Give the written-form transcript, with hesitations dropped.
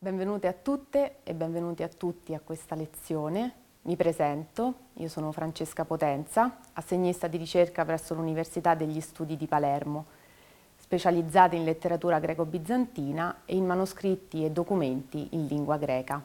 Benvenute a tutte e benvenuti a tutti a questa lezione. Mi presento, io sono Francesca Potenza, assegnista di ricerca presso l'Università degli Studi di Palermo, specializzata in letteratura greco-bizantina e in manoscritti e documenti in lingua greca.